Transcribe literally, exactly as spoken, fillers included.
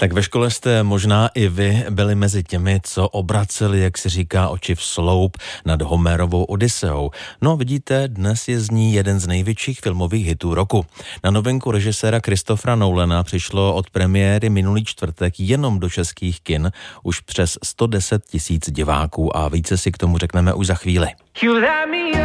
Tak ve škole jste možná i vy byli mezi těmi, co obraceli, jak se říká, oči v sloup nad Homerovou Odyseou. No vidíte, dnes je z ní jeden z největších filmových hitů roku. Na novinku režiséra Christophera Nolana přišlo od premiéry minulý čtvrtek jenom do českých kin už přes sto deset tisíc diváků a více si k tomu řekneme už za chvíli.